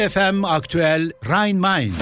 FM Aktüel Rhein-Main.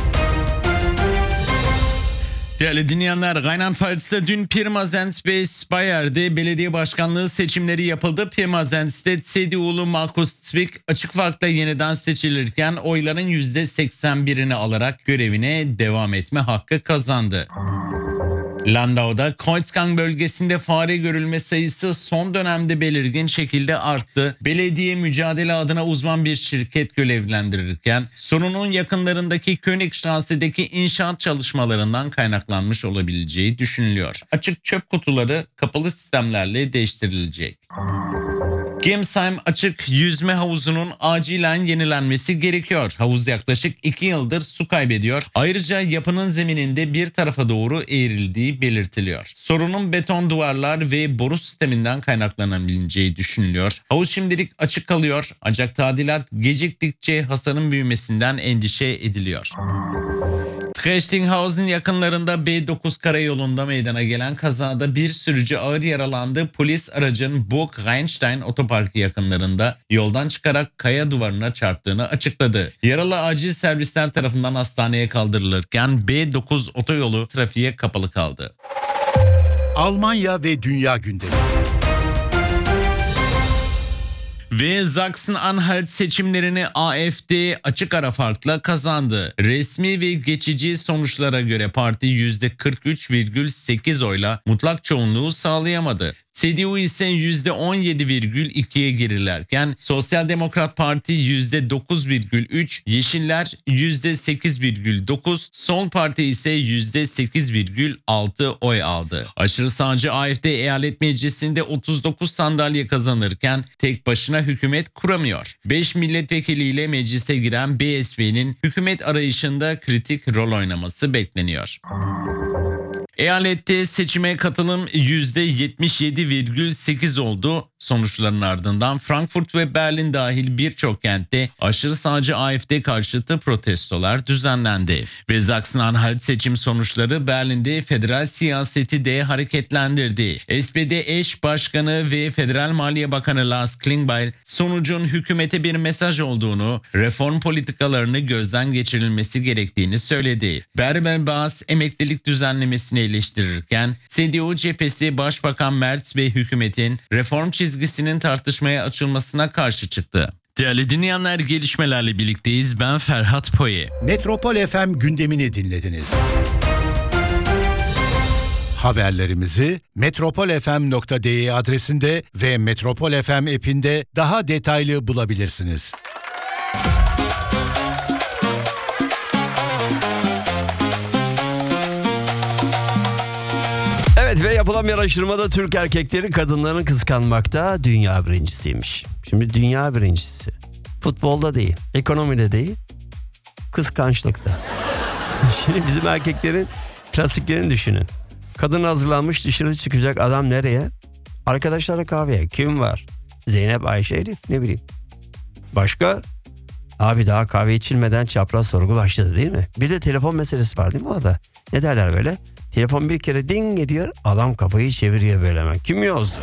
Değerli dinleyenler, Rheinland-Pfalz'da dün Pirmasens ve Speyer'de belediye başkanlığı seçimleri yapıldı. Pirmasens'te CDU'lu Markus Zwick açık farkla yeniden seçilirken oyların %81'ini alarak görevine devam etme hakkı kazandı. Landau'da Kreuzgang bölgesinde fare görülme sayısı son dönemde belirgin şekilde arttı. Belediye mücadele adına uzman bir şirket görevlendirirken sorunun yakınlarındaki Königstrasse'deki inşaat çalışmalarından kaynaklanmış olabileceği düşünülüyor. Açık çöp kutuları kapalı sistemlerle değiştirilecek. Gemsheim açık yüzme havuzunun acilen yenilenmesi gerekiyor. Havuz yaklaşık 2 yıldır su kaybediyor. Ayrıca yapının zemininde bir tarafa doğru eğrildiği belirtiliyor. Sorunun beton duvarlar ve boru sisteminden kaynaklanabileceği düşünülüyor. Havuz şimdilik açık kalıyor ancak tadilat geciktikçe hasarın büyümesinden endişe ediliyor. Trechtinghausen yakınlarında B9 karayolunda meydana gelen kazada bir sürücü ağır yaralandı. Polis aracın Burg Rheinstein otoparkı yakınlarında yoldan çıkarak kaya duvarına çarptığını açıkladı. Yaralı acil servisler tarafından hastaneye kaldırılırken B9 otoyolu trafiğe kapalı kaldı. Almanya ve dünya gündemi. Ve Sachsen-Anhalt seçimlerini AfD açık ara farkla kazandı. Resmi ve geçici sonuçlara göre parti %43,8 oyla mutlak çoğunluğu sağlayamadı. CDU ise %17,2'ye gerilerken Sosyal Demokrat Parti %9,3, Yeşiller %8,9, Sol Parti ise %8,6 oy aldı. Aşırı sağcı AfD eyalet meclisinde 39 sandalye kazanırken tek başına hükümet kuramıyor. 5 milletvekiliyle meclise giren BSP'nin hükümet arayışında kritik rol oynaması bekleniyor. Eyalette seçime katılım %77,8 oldu. Sonuçların ardından Frankfurt ve Berlin dahil birçok kentte aşırı sağcı AfD karşıtı protestolar düzenlendi. Ve Sachsen-Anhalt seçim sonuçları Berlin'de federal siyaseti de hareketlendirdi. SPD eş başkanı ve Federal Maliye Bakanı Lars Klingbeil sonucun hükümete bir mesaj olduğunu, reform politikalarını gözden geçirilmesi gerektiğini söyledi. Bärbel-Bas emeklilik düzenlemesini eleştirirken CDU cephesi Başbakan Merz ve hükümetin reform çizgisinin tartışmaya açılmasına karşı çıktı. Değerli dinleyenler, gelişmelerle birlikteyiz. Ben Ferhat Poye. Metropol FM gündemini dinlediniz. Haberlerimizi metropolfm.de adresinde ve Metropol FM app'inde daha detaylı bulabilirsiniz. Evet, ve yapılan bir araştırmada Türk erkekleri kadınlarını kıskanmakta dünya birincisiymiş. Şimdi dünya birincisi. Futbolda değil, ekonomide değil, kıskançlıkta. Şimdi bizim erkeklerin klasiklerini düşünün. Kadın hazırlanmış, dışarı çıkacak, adam nereye? Arkadaşlarla kahveye. Kim var? Zeynep, Ayşe, Elif, ne bileyim. Başka? Abi daha kahve içilmeden çapraz sorgu başladı değil mi? Bir de telefon meselesi var değil mi orada? Ne derler böyle? Telefon bir kere ding ediyor, adam kafayı çeviriyor böyle hemen. Kim yozdu?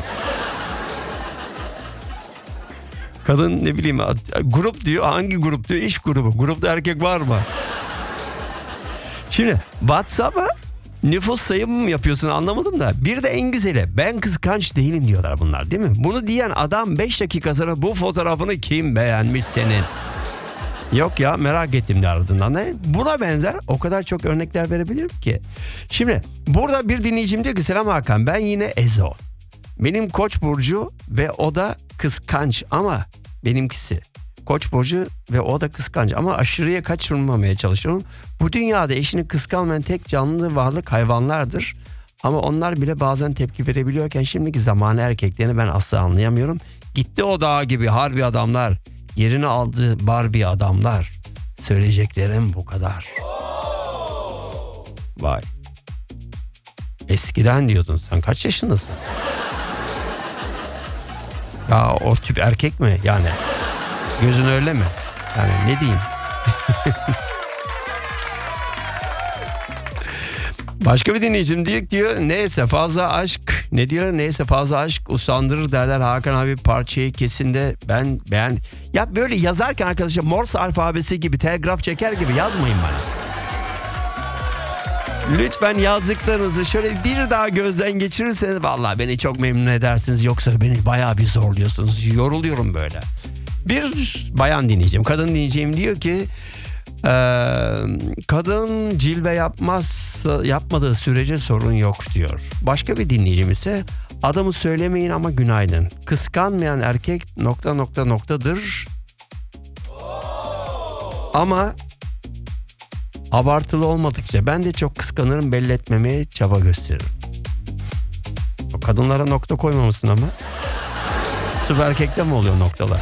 Kadın ne bileyim, grup diyor, hangi grup diyor? İş grubu. Grupta erkek var mı? Şimdi WhatsApp'a nüfus sayımı mı yapıyorsun anlamadım da. Bir de en güzeli, ben kıskanç değilim diyorlar bunlar değil mi? Bunu diyen adam 5 dakika sonra bu fotoğrafını kim beğenmiş senin? Yok ya, merak ettim de ardından. Buna benzer o kadar çok örnekler verebilirim ki. Şimdi burada bir dinleyicim diyor ki selam Hakan, ben yine Ezo. Benim Koç burcu ve o da kıskanç ama benimkisi. Koç burcu ve o da kıskanç ama aşırıya kaçırmamaya çalışıyorum. Bu dünyada eşini kıskanmayan tek canlı varlık hayvanlardır. Ama onlar bile bazen tepki verebiliyorken şimdiki zamanı erkeklerini ben asla anlayamıyorum. Gitti o dağ gibi harbi adamlar. Yerini aldı Barbie adamlar. Söyleyeceklerim bu kadar. Vay. Eskiden diyordun, sen kaç yaşındasın? Ya o tip erkek mi yani? Gözün öyle mi? Yani ne diyeyim? Başka bir dinleyicim diyor neyse fazla aşk ne diyor neyse fazla aşk usandırır derler Hakan abi parçayı kesin de ben ya böyle yazarken arkadaşlar Morse alfabesi gibi telgraf çeker gibi yazmayın bana. Lütfen yazdıklarınızı şöyle bir daha gözden geçirirseniz vallahi beni çok memnun edersiniz yoksa beni bayağı bir zorluyorsunuz yoruluyorum böyle. Bir bayan dinleyeceğim kadın dinleyeceğim diyor ki kadın cilve yapmadığı sürece sorun yok diyor. Başka bir dinleyicim ise adımı söylemeyin ama günaydın. Kıskanmayan erkek ... Ama abartılı olmadıkça ben de çok kıskanırım belli etmemeye çaba gösteririm. O kadınlara nokta koymamışsın ama. Sırf erkekte mi oluyor noktalar?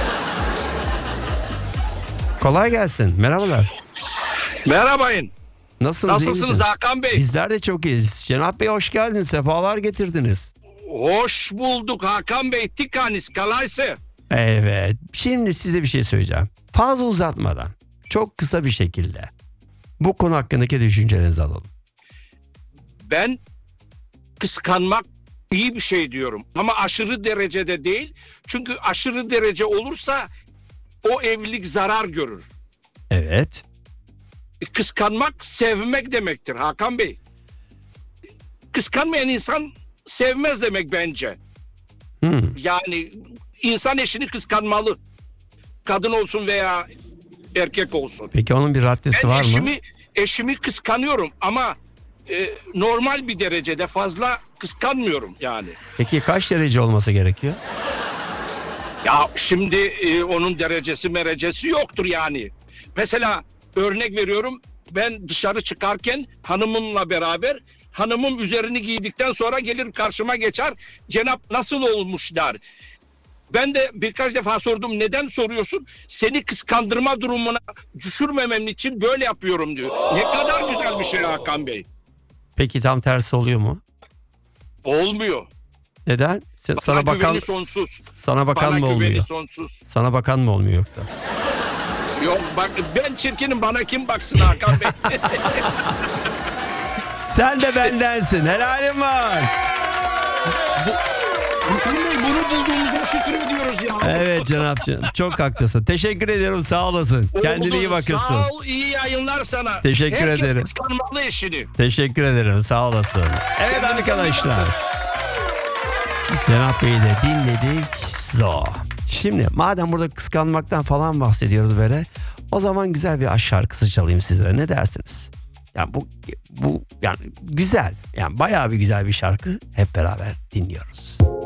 Kolay gelsin. Merhabalar. Merhabayın. Nasılsınız? Nasılsınız Hakan Bey? Bizler de çok iyiyiz. Cenap Bey hoş geldiniz. Sefalar getirdiniz. Hoş bulduk Hakan Bey. Tikanis kalaysı. Evet. Şimdi size bir şey söyleyeceğim. Fazla uzatmadan çok kısa bir şekilde bu konu hakkındaki düşüncelerinizi alalım. Ben kıskanmak iyi bir şey diyorum. Ama aşırı derecede değil. Çünkü aşırı derece olursa o evlilik zarar görür. Evet. Kıskanmak sevmek demektir Hakan Bey. Kıskanmayan insan sevmez demek bence. Yani insan eşini kıskanmalı. Kadın olsun veya erkek olsun. Peki onun bir raddesi var mı? Eşimi kıskanıyorum ama normal bir derecede fazla kıskanmıyorum yani. Peki kaç derece olması gerekiyor? Ya şimdi onun derecesi yoktur yani. Mesela örnek veriyorum ben dışarı çıkarken hanımımla beraber hanımım üzerini giydikten sonra gelir karşıma geçer Cenap nasıl olmuş der. Ben de birkaç defa sordum neden soruyorsun? Seni kıskandırma durumuna düşürmemem için böyle yapıyorum diyor. Ne kadar güzel bir şey Hakan Bey. Peki tam tersi oluyor mu? Olmuyor. Neden? Sana bakan sonsuz. Sana bakan mı olmuyor? Sonsuz. Sana bakan mı olmuyor yoksa? Yok bak ben çirkinim bana kim baksın Hakan Bey? Sen de bendensin. Helalim var. Hakan Bey bunu bulduğumuza şükür ediyoruz ya. Evet Cenapcığım. Çok haklısın. Teşekkür ediyorum. Sağ olasın. Kendine iyi bakıyorsun. Sağ ol, iyi yayınlar sana. Teşekkür ederim. Herkes kıskanmalı eşini. Teşekkür ederim. Sağ olasın. Evet arkadaşlar. Cenap Bey'i de dinledik. Şimdi madem burada kıskanmaktan falan bahsediyoruz böyle, o zaman güzel bir aşk şarkısı çalayım sizlere. Ne dersiniz? Yani bu yani güzel. Yani bayağı bir güzel bir şarkı. Hep beraber dinliyoruz.